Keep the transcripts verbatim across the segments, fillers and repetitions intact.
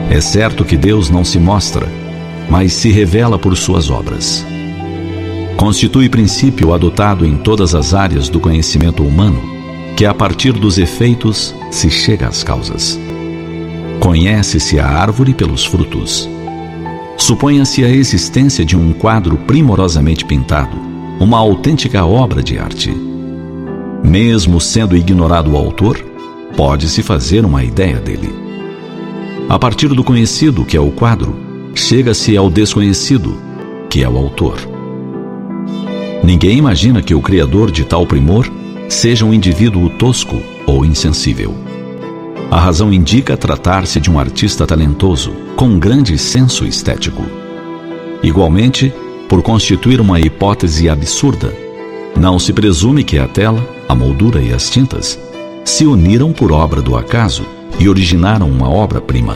É certo que Deus não se mostra, mas se revela por suas obras. Constitui princípio adotado em todas as áreas do conhecimento humano, que a partir dos efeitos se chega às causas. Conhece-se a árvore pelos frutos. Suponha-se a existência de um quadro primorosamente pintado, uma autêntica obra de arte. Mesmo sendo ignorado o autor, pode-se fazer uma ideia dele. A partir do conhecido, que é o quadro, chega-se ao desconhecido, que é o autor. Ninguém imagina que o criador de tal primor seja um indivíduo tosco ou insensível. A razão indica tratar-se de um artista talentoso, com grande senso estético. Igualmente, por constituir uma hipótese absurda, não se presume que a tela, a moldura e as tintas se uniram por obra do acaso e originaram uma obra-prima.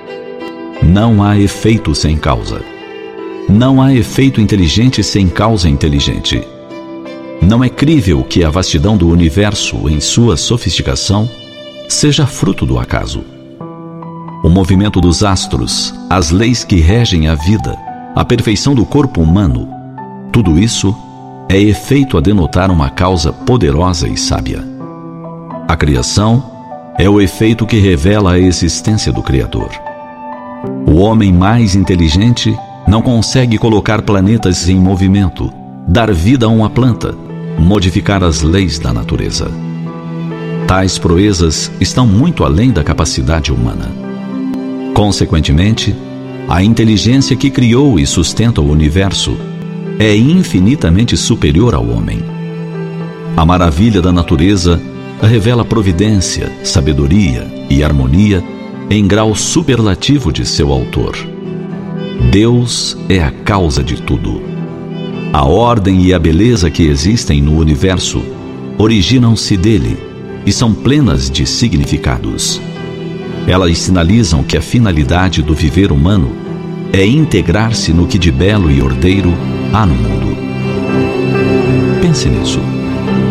Não há efeito sem causa. Não há efeito inteligente sem causa inteligente. Não é crível que a vastidão do universo, em sua sofisticação, seja fruto do acaso. O movimento dos astros, as leis que regem a vida, a perfeição do corpo humano, tudo isso é efeito a denotar uma causa poderosa e sábia. A criação é o efeito que revela a existência do Criador. O homem mais inteligente não consegue colocar planetas em movimento, dar vida a uma planta, modificar as leis da natureza. Tais proezas estão muito além da capacidade humana. Consequentemente, a inteligência que criou e sustenta o universo é infinitamente superior ao homem. A maravilha da natureza revela providência, sabedoria e harmonia em grau superlativo de seu autor. Deus é a causa de tudo. A ordem e a beleza que existem no universo originam-se dele e são plenas de significados. Elas sinalizam que a finalidade do viver humano é integrar-se no que de belo e ordeiro há no mundo. Pense nisso.